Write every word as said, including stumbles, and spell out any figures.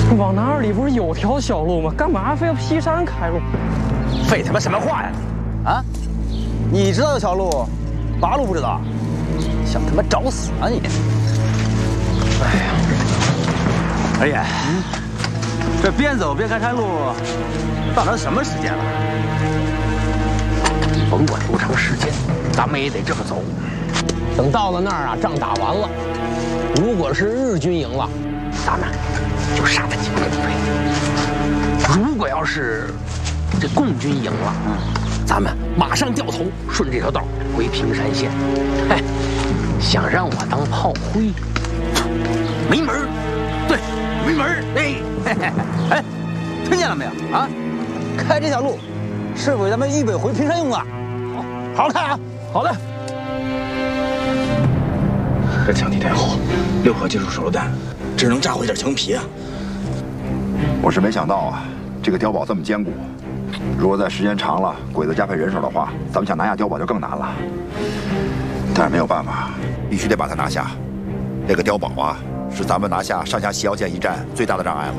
往哪里不是有条小路吗？干嘛非要劈山开路？ 废他妈什么话呀你！啊，你知道这条路，八路不知道，想他妈找死啊你！哎呀，二爷，嗯，这边走边看山路，到底什么时间了？ 甭管多长时间，咱们也得这么走。等到了那儿啊，仗打完了，如果是日军赢了，咱们就杀他几个共匪；如果要是这共军赢了，咱们马上掉头，顺这条道回平山县。哎，想让我当炮灰，没门儿！ 对，没门儿！哎，哎，听见了没有啊？开这条路是为咱们预备回平山用的。好，好好看啊！ 好嘞。 这枪体太厚，六颗金属手榴弹，只能炸毁点墙皮啊！ 我是没想到啊，这个碉堡这么坚固。如果在时间长了，鬼子加派人手的话，咱们想拿下碉堡就更难了。但是没有办法，必须得把它拿下。这个碉堡啊，是咱们拿下上下西腰线一战最大的障碍了。